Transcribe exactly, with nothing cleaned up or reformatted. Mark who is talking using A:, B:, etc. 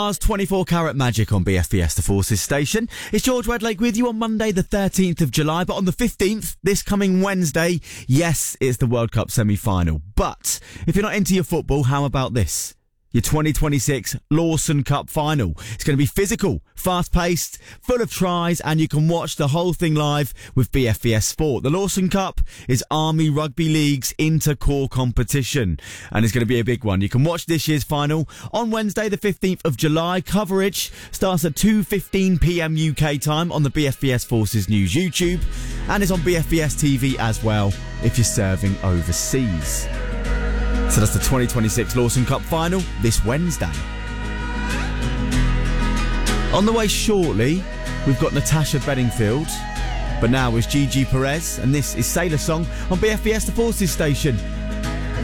A: Ours twenty-four Carat Magic on B F B S The Forces station. It's George Redlake with you on Monday the thirteenth of July, but on the fifteenth, this coming Wednesday, yes, it's the World Cup semi-final. But if you're not into your football, how about this? Your twenty twenty-six Lawson Cup final. It's going to be physical, fast-paced, full of tries, and you can watch the whole thing live with B F B S Sport. The Lawson Cup is Army Rugby League's inter-corps competition, and it's going to be a big one. You can watch this year's final on Wednesday, the fifteenth of July. Coverage starts at two fifteen p m U K time on the B F B S Forces News YouTube, and it's on B F B S T V as well if you're serving overseas. So that's the twenty twenty-six Lawson Cup final this Wednesday. On the way shortly, we've got Natasha Bedingfield. But now is Gigi Perez, and this is Sailor Song on B F B S The Forces station.